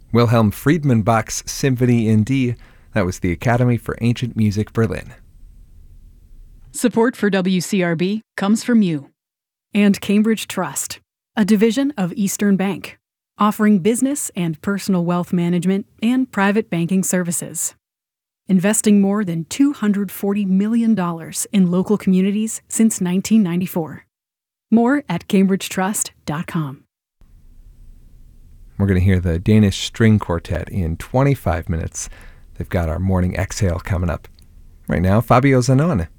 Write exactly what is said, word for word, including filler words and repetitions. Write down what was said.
Wilhelm Friedman Bach's Symphony in D. That was the Academy for Ancient Music, Berlin. Support for W C R B comes from you. And Cambridge Trust, a division of Eastern Bank, offering business and personal wealth management and private banking services. Investing more than two hundred forty million dollars in local communities since nineteen ninety-four. More at cambridge trust dot com. We're going to hear the Danish String Quartet in twenty-five minutes. They've got our morning exhale coming up. Right now, Fabio Zanone.